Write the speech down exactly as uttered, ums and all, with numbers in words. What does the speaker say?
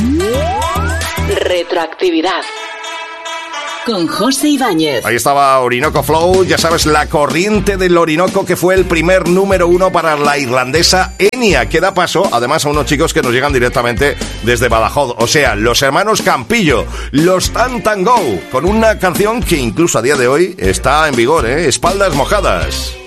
Retroactividad. Con José Ibáñez. Ahí estaba Orinoco Flow, ya sabes, la corriente del Orinoco, que fue el primer número uno para la irlandesa Enya, que da paso además a unos chicos que nos llegan directamente desde Badajoz, o sea, los hermanos Campillo, los Tan Tan Go, con una canción que incluso a día de hoy está en vigor, ¿eh? Espaldas Mojadas.